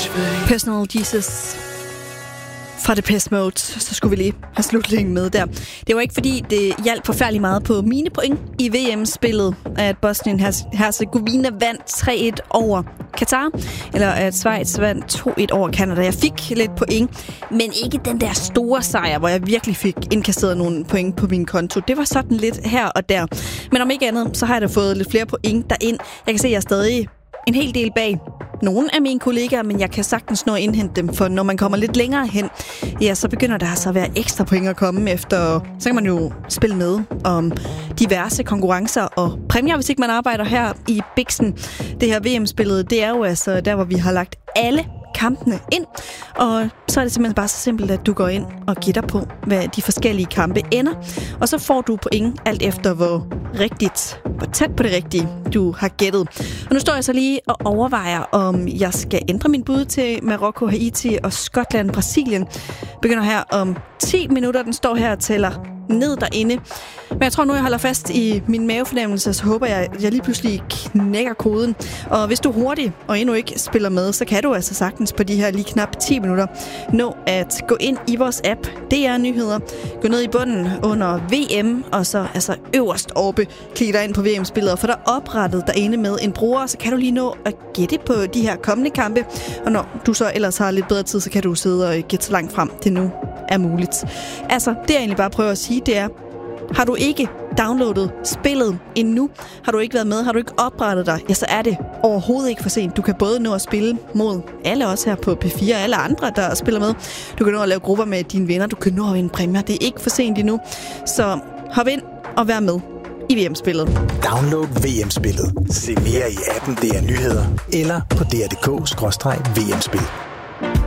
Personal Jesus fra Depeche Mode, så skulle vi lige have slutningen med der. Det var ikke fordi, det hjalp forfærdeligt meget på mine point i VM-spillet, at Bosnien-Herzegovina vandt 3-1 over Katar, eller at Schweiz vandt 2-1 over Canada. Jeg fik lidt point, men ikke den der store sejr, hvor jeg virkelig fik indkasseret nogle point på min konto. Det var sådan lidt her og der. Men om ikke andet, så har jeg da fået lidt flere point derind. Jeg kan se, at jeg er stadig en hel del bag nogle af mine kollegaer, men jeg kan sagtens nå at indhente dem, for når man kommer lidt længere hen, ja, så begynder der altså at være ekstra point at komme efter. Så kan man jo spille med om diverse konkurrencer og præmier, hvis ikke man arbejder her i Bixen. Det her VM-spillet, det er jo altså der, hvor vi har lagt alle kampene ind, og så er det simpelthen bare så simpelt, at du går ind og gætter på, hvad de forskellige kampe ender, og så får du point alt efter, hvor tæt på det rigtige du har gættet. Og nu står jeg så lige og overvejer, om jeg skal ændre min bud til Marokko, Haiti og Skotland, Brasilien. Begynder her om 10 minutter. Den står her og tæller ned derinde. Men jeg tror nu, jeg holder fast i min mavefornemmelse, så håber jeg, at jeg lige pludselig knækker koden. Og hvis du er hurtig og endnu ikke spiller med, så kan du altså sagtens på de her lige knap 10 minutter nå at gå ind i vores app. DR Nyheder. Gå ned i bunden under VM, og så altså øverst oppe, klik dig ind på VM-spillet, og få dig oprettet derinde med en bruger, så kan du lige nå at gætte på de her kommende kampe. Og når du så ellers har lidt bedre tid, så kan du sidde og gætte så langt frem, det nu er muligt. Altså, det jeg egentlig bare prøver at sige, det er, har du ikke downloadet spillet endnu, har du ikke været med, har du ikke oprettet dig, ja, så er det overhovedet ikke for sent. Du kan både nå at spille mod alle os her på P4 og alle andre, der spiller med. Du kan nå at lave grupper med dine venner, du kan nå at vinde præmier. Det er ikke for sent endnu. Så hop ind og vær med i VM-spillet. Download VM-spillet. Se mere i appen DR Nyheder eller på dr.dk/VM-spil.